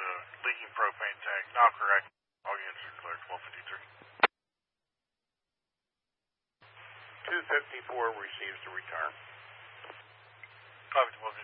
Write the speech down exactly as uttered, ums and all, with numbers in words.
leaking propane tank. Not correct. All units are clear. twelve fifty-three. two fifty-four receives the return. Copy, twelve